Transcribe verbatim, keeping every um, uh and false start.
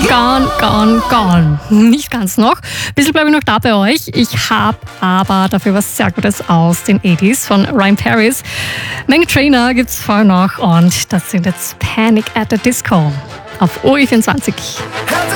Gone, gone, gone. Nicht ganz noch. Ein bisschen bleibe ich noch da bei euch. Ich habe aber dafür was sehr Gutes aus den achtziger von Ryan Paris. Meghan Trainor gibt es vorher noch und das sind jetzt Panic at the Disco auf O E vierundzwanzig.